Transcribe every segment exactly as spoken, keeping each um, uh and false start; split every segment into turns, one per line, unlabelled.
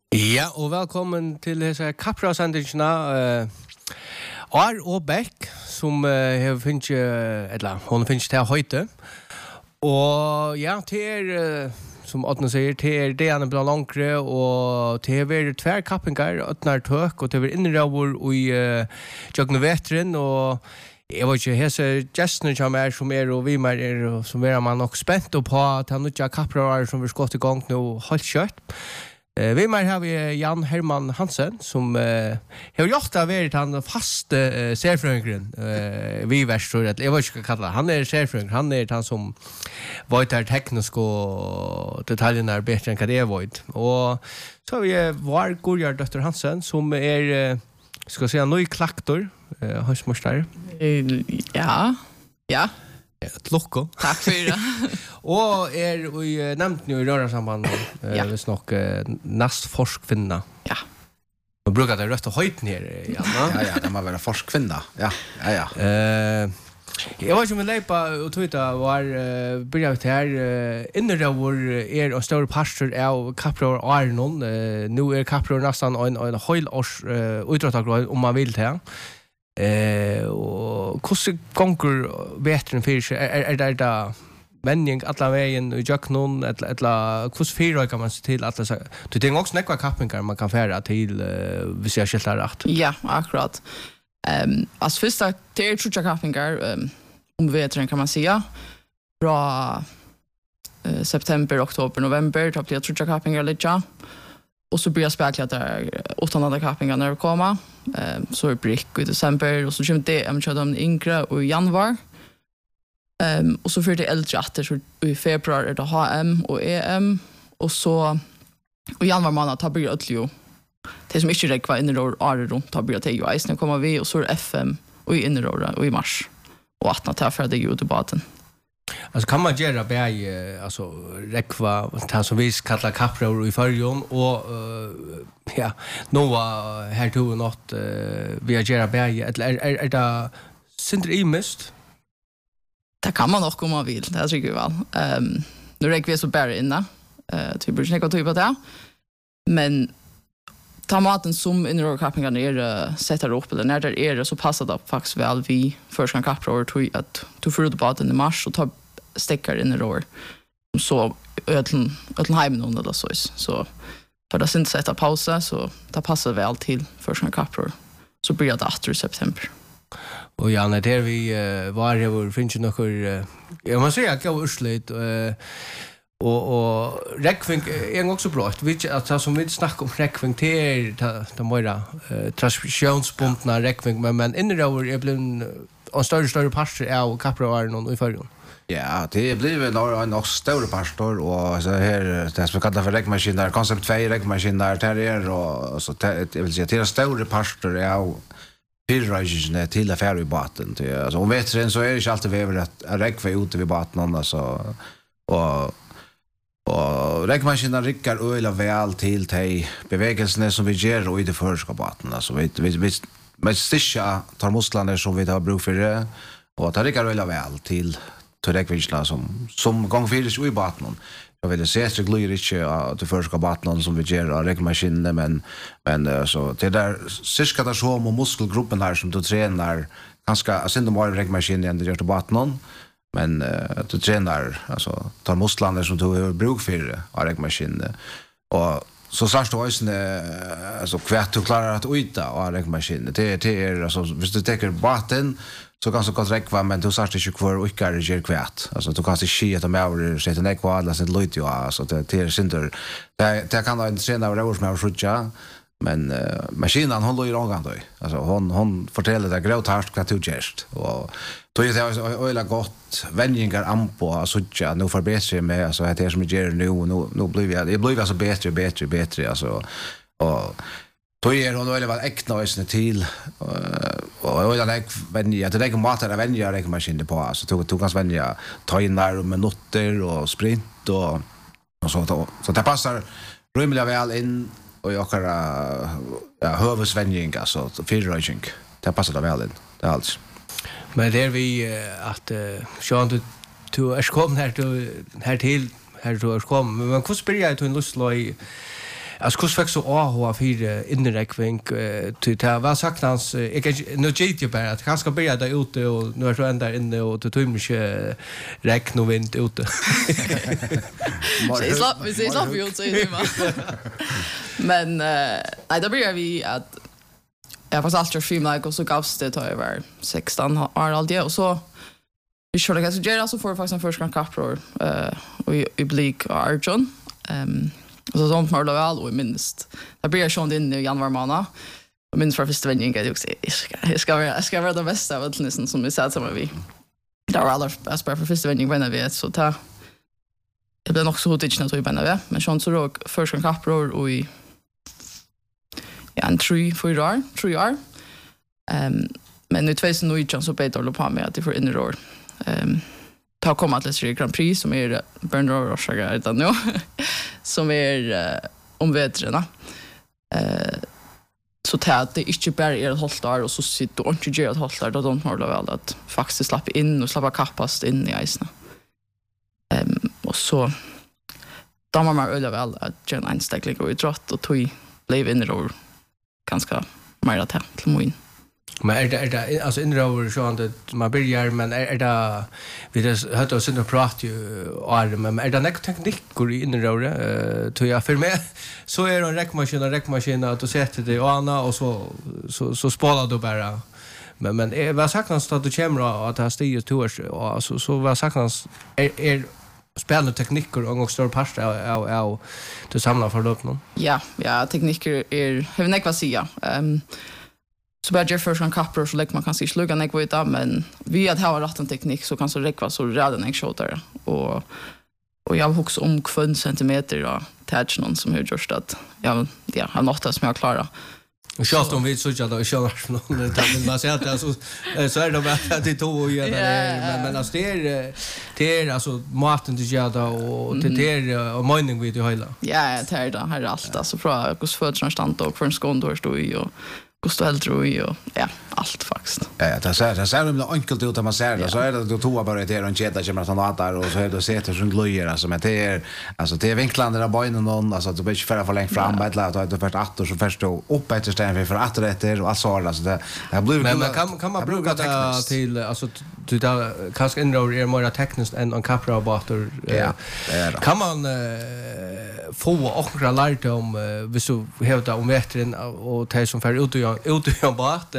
Ja, og velkommen til disse Kapra-sendingene. Uh, Ar og Beck, som uh, har finnet, uh, eller hun har finnet til høyte. Og ja, til er, uh, som Åtne sier, til er det han er blant langere, og til er vært tver kappinger, Åtne er tøk, og til er innrøver i uh, Jøgne Vetren, og jeg vet ikke, hese gestene som er, som er, og vi mer er, og som er man nok spent på, at han ikke har Kapra som vi skal i gang nå, halvt kjøtt. Uh, vi mer har vi Jan Herman Hansen, som uh, har gjort det vært han faste uh, serfrøngeren, uh, vi verst, tror jeg, jeg vet ikke hva kalle det. Han er serfrønger, han er han som vet der teknisk og detaljene er bedre enn hva det er vet. Og så har vi uh, vår Gorjar Døtter Hansen, som er, uh, skal jeg si, ny klaktor, uh, høysmorster.
Uh, ja, ja.
Et lukko.
Takk for det.
Og er vi nevnt jo i rørensamband, uh,
ja.
Hvis nok uh, nast forskvinna.
Ja.
Man brukar det rødt og høyt nere, Janna.
Ja, ja, det må være forskvinna. Ja, ja, ja.
Uh, jeg var ikke med leipa og tøyta var uh, byrja ut her. Uh, Innerøver er og større pastor av Kapra og Arnon. Uh, nå er Kapra nesten en, en høyl års uh, utdragtagråd, om man vil til. Eh och hvordan gånger bättre för sig är är det där vending alla vägen i Jöknon eller eller hvordan fyra kan man se till att det du tänker också näkva kappingar man kan färra till uh, hvis jag skiltar rätt.
Ja, akkurat. Ehm um, as första det är trutcha kappingar um, om vetren kan man säga. Bra uh, september, oktober, november då blir trutcha kappingar lite. Och så blir jag spekla där åttonde kappingar när det kommer. Ehm så är brick i december och så kommer det jag kör dem inkra och i januari. Ehm och så för det äldre att så i februari är det H M och E M och så och januari månad tar blir ölljo. Det som inte räcker inne då är runt tar blir det ju ice nu kommer vi och så är F M och i inne då och i mars. Och att ta för det ju debatten.
Alltså kan man göra bäj alltså räkva ta som vi kallar Kapra i förjon och uh, ja nu var här tog något uh, vi har göra bäj eller är är, är det syndr imist.
Det kan man också om man vill. Det tycker jag väl. Ehm um, nu räcker vi så bara inne. Eh uh, typ brukar jag ta på det. Men ta maten som inner kappingar ner uh, sätter upp eller när det är det så passar det faktiskt väl vi första Kapra och tror att du får ut på den i mars och tar stickar in i rör. Så ödlen ödlen hem någon eller så så för det syns sätta pausa så det passar väl till första Kapra. Så blir det efter september.
Och ja, när det vi uh, var det var finns ju några uh, jag måste säga att jag urslut uh, och och räckving är också bra. Vi att som vi snackar om räckving till det mera uh, transmissionsbundna räckving men men inneröver är blir en större större pastor av Kapra och i förrjun.
Ja, det blir väl en också större pastor och så här det som kallas för räckmaskiner, koncept två räckmaskiner där och så det vill säga till större pastor av pyrragisne till affär i baten. Alltså om vet sen så är det inte alltid över att räckva ute vid baten alltså och och räckmaskiner rycker öla väl till de bevägelserna som vi gör och i det förska baten. Alltså vi vi vi med stisha tar musklerna som vi har bruk för det och tar rycker öla väl till till räckvinsla som som gång för i baten. Jag vill se så glyr inte att det förska baten som vi gör av räckmaskiner men men så det där cirka där så om muskelgruppen här som du tränar ganska synd om räckmaskiner än det gör till baten men uh, du tränar alltså tar musklerna som du har bruk för av räckmaskiner och så särskilt också alltså kvärt du klarar att uta av räckmaskiner det det är alltså hvis du tar baten så kan så kan räcka men du särskilt inte kvar och inte ger kvärt alltså du kan se skit att med sätta ner kvar alla sin lite ja alltså det det är synder det det kan då inte se när det var med skjutja men uh, maskinen håller ju långt då alltså hon hon fortäller det gråt harst vad du gest och då är det öla gott vänjingar ampo alltså ja nu förbättrar med alltså det är som det gör nu nu nu blir vi det blir alltså bättre bättre bättre alltså och då är hon väl väl äcknösne till och jag lägger vänja det lägger mat där vänja lägger maskinen på alltså tog tog kan vänja ta in där med noter och sprint och och så då så det passar rymliga väl in och jag har ja hövsvänjing alltså fyrröjning det passar det väl in det är alls
men det är vi att Sean du du är kom här du här till här du är kom men hur spelar jag till en lustloj Alltså hur fick så A H för inräkning till det var sagt hans jag kan nu get ju bara att han ska börja där ute och nu är så ända inne och det tog mycket räkna och vind ute.
Det är vi ser så vi så det men nej då börjar vi att jag var alltid film like och så gavs det tar över sexton år all det och så vi körde kanske Gerald så får faktiskt en första kapror eh och i Bleak och Arjon ehm och så sånt mål väl och minst det blir ju in i januari månad och minst för första vänningen jag också jag ska jag ska vara det bästa av allt som vi sa som vi där var alla bäst för första vänningen när vi så ta det blir nog så hotigt när så i bänna men sånt så då första kapror och i ja en tre fyra år tre år ehm men nu tvärs nu inte så bättre hålla på med att det för inre år ehm ta komma till Sri Grand Prix som är Burn Roar och Saga utan nu som är uh, om vetrarna eh så att det inte bara är ett hållstar och så sitter och inte gör ett hållstar då de har väl att faktiskt släppa in och släppa kappast in i isen ehm och så då man man öle väl att Jen Einstein går ut trott och tog blev inre år ganska mer att till moin.
Men är det, är det alltså inrover så att man börjar men är, är det vi det hade oss inte prata ju är men är det något teknik går i inrover eh tror jag för mig så är det en räckmaskin och räckmaskin att du sätter det och Anna och så så så sparar du bara men men är vad saknas att du kommer att det stiger tors och så så vad saknas är, är spelande tekniker och också stor part av av du samlar för upp någon.
Ja, ja, tekniker är hur näck vad säga. Ehm så bara Jeff First kan kapra så lägger man kan se slugga näck vad det men vi att ha rätt en teknik så kan så räcka så redan näck shooter och och jag har också om kvön centimeter och touch någon som har gjort att jag ja, har något som jag klarar.
Och självt om vi så jag då kör någon men man säger att alltså så är det bara att det tog och göra men men alltså det är det är alltså maten till göra och det är och mining vid det hela.
Ja, det är det här allt alltså från hur fötter stand och för skondor står i och Gusto Eldro i och ja, allt faktiskt.
Ja, det ser det ser det enkelt ut att man ser det så är det då två bara det och cheta kommer att han där och så är det sätter som glöjer alltså men det är alltså det är vinklarna där benen någon alltså det blir inte för för långt fram med att det först åtta så först då upp efter stenen för att rätter och så alltså det det blir
men man kan kan man bruka det till alltså du där kanske indoor är mer tekniskt än en kapra bator
ja det är det
kan man få och lärt om vi så hävda om vetren och te som för ut och ut och bort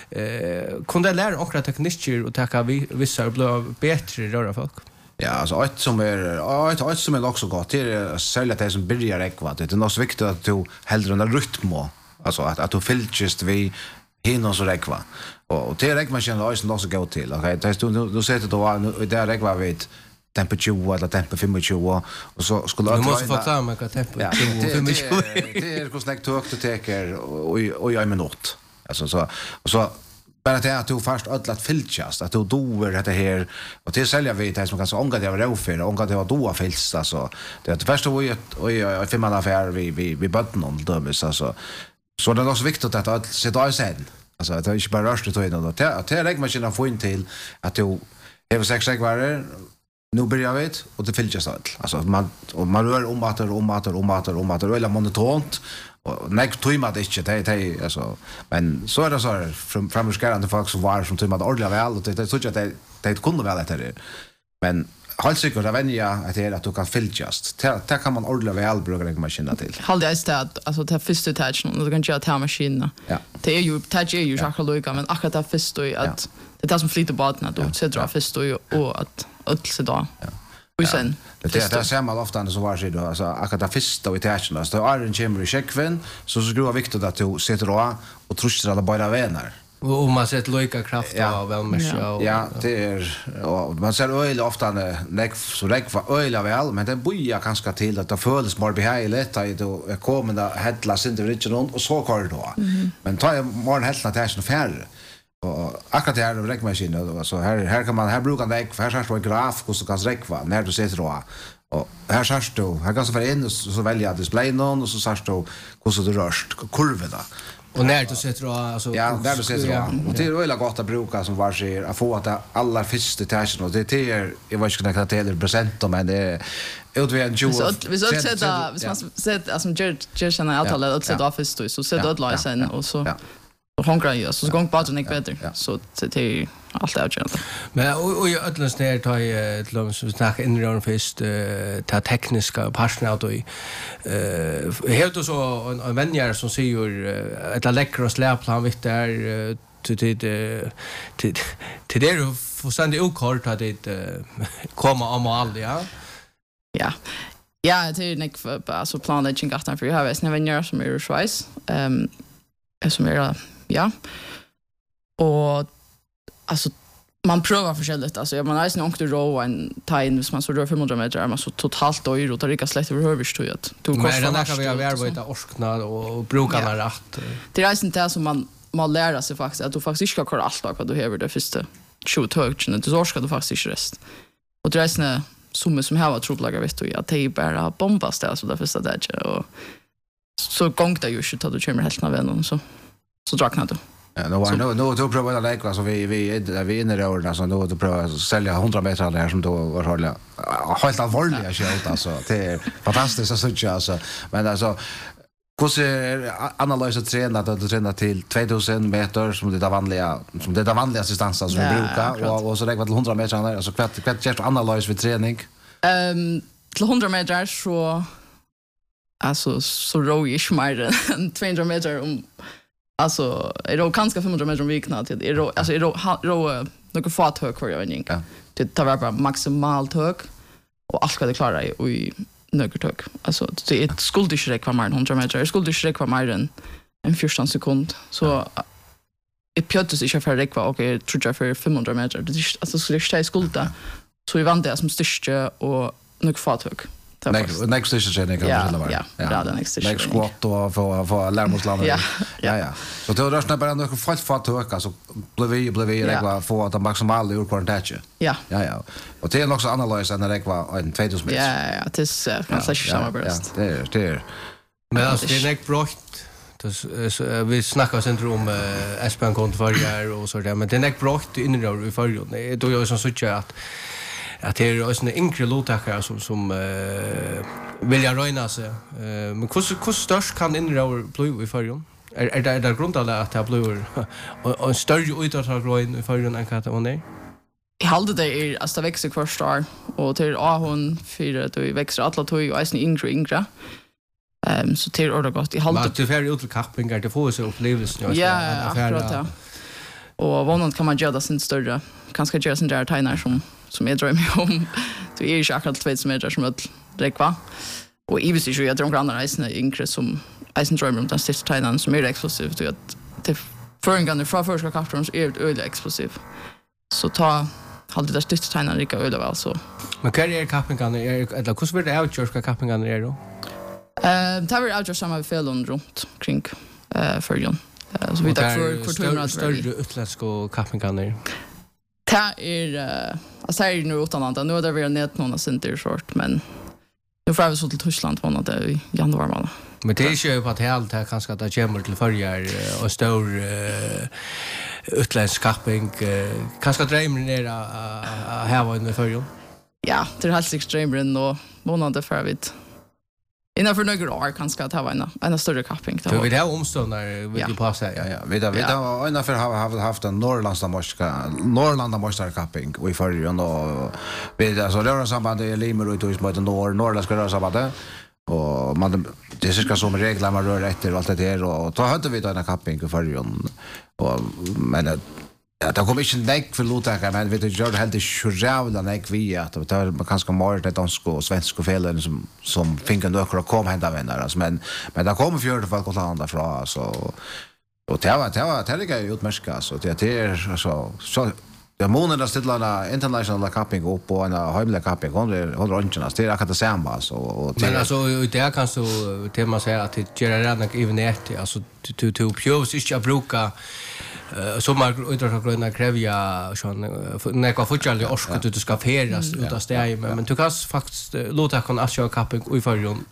eh kunde lära och tekniker och ta vi vissa blir bättre röra folk.
Ja, alltså ett som är ett ett som är också gott det är sälja det som börjar räkva det är nog så viktigt att du håller en rytm alltså att att du fylls vi hinner så räkva och det räkmaskinen är också så gott till okej det du du sätter då där räkva vet temperatur eller temper tjugofem och så skulle
jag måste förklara mig vad temper tjugofem
det är hur snägt du också tar och och jag minut alltså så och så bara det att du först att filtras att du doer det här och till sälja vi det som kan så ånga det var roffer ånga det var doa filts alltså det är först och och jag fem affär vi vi vi button om dömes alltså så det är också viktigt att att sätta av sen alltså att det inte bara rörs det då att att lägga maskinen få in till att du har sex sekvarer nu börjar vi och det fylls allt alltså man och man rör om att om att om att om att eller monotont och näck tøymar det inte det det alltså men så är det så här från från skärande folk som var som tøymar ordentligt väl och det så att det det kunde väl det men halt säkert att vänja att det är att du kan fylljast det kan man ordentligt väl bruka den maskinen till
halt jag istället alltså det första touch och du kan köra ta maskinen
ja
det är ju touch är ju jag lugga men akkurat det första är att det är som flyter båten då så drar första och att öll så då och sen
det är det ser man ofta så var det då alltså akkurat det första i touchen så är en chamber i checkven så så skulle viktigt att du sätter då och trustar alla bara vänner
och man sätter lika kraft av väl med show
ja det är och man ser öl ofta näck så räck för öl väl men det boja kanske till att det föls mer behagligt att då kommer det hälla inte riktigt runt och så kör det då men tar jag morgon hälla touchen färre och akkurat det här räckmaskinen så här här kan man här brukar det här här står en graf hur så kan räcka när du sätter då och här särs du här kan så för in och så välja display någon och så särs du hur så du rörst kurvorna
Och när du sätter alltså
ja, där du sätter ja. Och det är väl gott att bruka som var säger att få att det allra första tagen och det är jag vet inte vad det är procent men det är utvägen ju.
Vi så sätta vi måste sätta alltså George George and Alta let sätta office så sätta ut lisen och så och hungrar ju så gång på den bättre så det är allt är ju.
Men och jag ödlens ner tar jag ett långt så snacka in i först ta tekniska partner då i eh helt och så en vänner som säger ett läcker och släpplan vitt där till till till till det för sen det okort att det komma om all ja.
Ja. Ja, det är nick alltså planen jag gatan för jag har väl vänner som är i Schweiz. Ehm som är ja. Och alltså man prövar förskälligt alltså jag man har ju inte ro en time som man så rör fem hundra meter är man så totalt då och tar lika slätt över huvud att du
kostar men det kan vi arbeta orskna och bruka den rätt
det är inte det som man man lär sig faktiskt att du faktiskt inte ska köra allt vad du har det första shoot touchen det så ska du faktiskt inte rest och det är såna som som har trubbelagar vet du att det är bara bombas där så det första där och så gångt det ju så att du kommer helt när vem så så draknar du.
Ja, no, no, no, då provar jag lägga så vi vi vi inne i åren så då då provar sälja hundra meter där som då var hålla helt allvarliga skjut alltså det är fantastiskt att se alltså men alltså hur är analysen träna att du tränar till tvåtusen meter som det är vanliga som det är vanliga distanser som vi brukar och och så lägger vi till hundra meter där alltså kvart kvart just analys vid träning.
Ehm till hundra meter så alltså så rör jag mer än tvåhundra meter om alltså är det kanske fem hundra meter om vikna till är det alltså är det rå några fat hög för jag vet det tar bara maximalt hög och allt ska det klara i några hög alltså det är skulle det räcka mer än hundra meter skulle det räcka mer än en fjorton sekund så ett pjöttes inte för räcka och jag tror jag för fem hundra meter det är alltså skulle det skulda så vi vann det som största och några fat hög.
Next next station jag kan
säga. Ja, ja, det next station.
Next squat och få få lärmosland. Ja, ja. Så då rörsna bara några fast fart öka så blev vi blev vi regla få att maximala ur kvartage.
Ja.
Ja, ja. Och det är också analys när det var en tvåtusen meter.
Ja, ja, det är kanske samma bäst.
Det är det.
Men alltså det är näck brott. Det vi snackar sen om Espen kontofargar och så där men det är näck brott inne i förråd. Då jag som så att att det är också en yngre låtakare som som uh, vill jag röna sig. Uh, men hur hur störst kan inrör bli i förrån? Är är det där grundat att det blir en större uttagröin i förrån än vad det var nej?
Jag håller det är alltså det växer först år och till A hon fyra då växer alla två och är en yngre yngre. Ehm så till ordet gott. Jag håller
det för ut till kappingar det får så upplevelsen
ju att ja. Och vanligt kan man göra det sin större. Kanske göra sin där tagnar som som jag drömmer om. Det är ju akkurat två som är som ett räkva. Och i visst ju jag drömmer andra isna yngre som isen drömmer om den sista tagnan som är explosiv så att det förrän från första kapten så är det öle explosiv. Så ta hade det sista tagnan lika öle väl så.
Men kan är kappingar är eller hur vill det outjörska kappingar är då?
Eh det var outjörska samma fel runt kring eh förjon. Så vi tar för för två minuter
större utländska kappingar.
Det är alltså är nu utan annat. Nu är det väl net någon center short men nu får vi så till Tyskland på något i januari månad.
Men det är ju på att helt här kanske att det kommer till förjar och stor utländsk kapping kanske drömmer ner att ha en förjon.
Ja, det är helt extremt och månader för vi innan för några år kanske att ha en en större kapping.
Så vi det omståndar vill ju passa.
Ja ja, vi där vi där innan för har haft en Norrlandsmästerska Norrlandsmästerkapping och i förrjun och vi alltså rör oss samband i Limer och ut mot norr norrländska rör samband och man det är cirka som regler man rör efter och allt det där och då hade vi då en kapping i förrjun och men ja, det kommer inte näck för låtakare, men vet du, gör det helt i sjövla näck vi att det är ganska mer det danska och svenska felen som som finker nöker och kom hända vänner alltså men men det kommer fjärde folk att landa från så och det var det var det ligger ju utmärka så det är alltså så det månader stilla internationella capping upp på en hemlig capping under under runchen det är akkurat samma så och
men alltså det kan så tema säga att det gör redan även ett alltså to to pure is ju bruka så man utöver krävja sån när jag fortsätter att orska att du ska färdas ut av stäj men men du kan faktiskt låta kan asja kapping i förrjon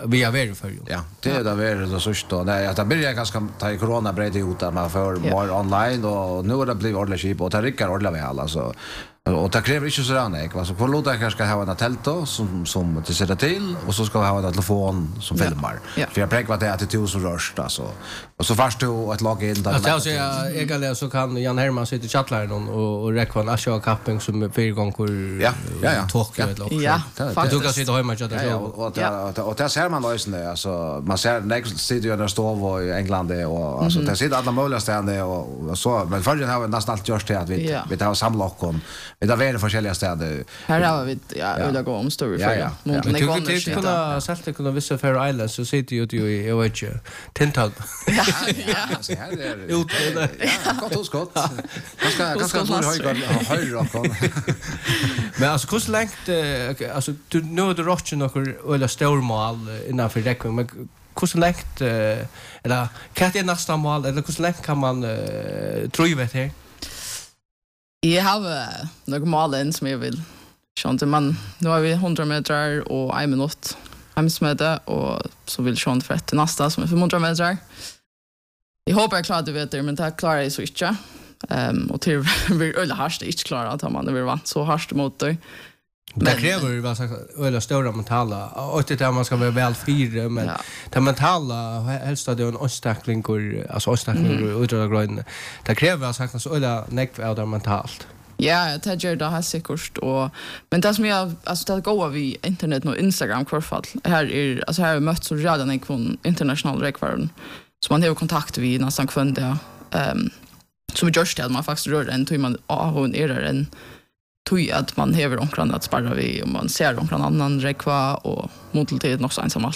vi har varit för.
Ja, det är det väl det sista. Nej, att det börjar ganska ta i corona bredde ut att man får mer online och nu har det blivit ordentligt chip och det rycker ordentligt väl alltså. Och det kräver inte så rann, alltså för låta jag ska ha en tält då som som det sätter till och så ska vi ha en telefon som filmar. För jag präkvar vad det är till tusen röst alltså. Och så först då att logga in där.
Alltså jag säger egentligen så kan Jan Herman sitta i chatten och och räkva en Asha capping som är fyra gånger
ja ja ja
talk
eller
något.
Ja,
faktiskt. Du kan sitta hemma och chatta
så. Och och där ser man lösningen alltså man ser nästa sitter ju där står i England och alltså det sitter alla möjliga ställen och så men förrän har vi nästan allt gjort det att vi vi tar samlockon. Vi tar väl olika städer.
Här har vi ja vill gå om stor för.
Men du kan inte kunna sätta kunna vissa Fair Islands så sitter ju du i jag vet ju Tintal.
Ja,
ja, så här är det.
Ut det.
Gott och skott. Ganska ganska stor höjd höjd rock.
Men alltså hur längt alltså du nu är det rocken några eller stormål innan för räckvidd men hur längt eller kan det nästa mål eller hur längt kan man tror ju vet här.
Jag har några mål som jag vill. Sånt man nu har vi hundra meter och en minut. Hemsmöte och så vill Sean för ett nästa som är för hundra meter. Jag hoppas jag klarar det vet det men det klarar jag så inte. Ehm och till vill ölla harst inte klara att man det vill vara så harst mot det.
Det kräver vad sagt ölla stora mentala och det där man ska vara väl fyra men ja. Det mentala helst det är en ostackling alltså ostackling utöver grön. Det kräver vad sagt så ölla neck av det mentalt.
Ja, det gör det här säkert och men det som jag alltså det går vi internet och Instagram kvarfall. Här är alltså här har vi mött så redan en från international rekvarden. Så man har kontakt vi nästan kvända ehm som just det man faktiskt rör en tog man av och är där en tog att man häver omkring att sparra vi och man ser omkring annan rekva och modeltid också ensamma